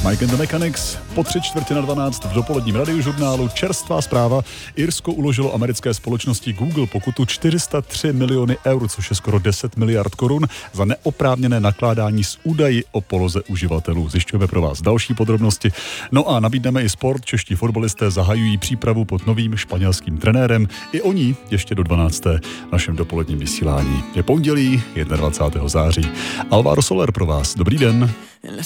Mike and the Mechanics po 3:45 v dopoledním radiožurnálu. Čerstvá zpráva. Irsko uložilo americké společnosti Google pokutu 403 miliony eur, což je skoro 10 miliard korun, za neoprávněné nakládání s údaji o poloze uživatelů. Zjišťujeme pro vás další podrobnosti. No a nabídneme i sport. Čeští fotbalisté zahajují přípravu pod novým španělským trenérem. I oni ještě do 12. v našem dopoledním vysílání. Je pondělí 21. září. Alvaro Soler pro vás. Dobrý den.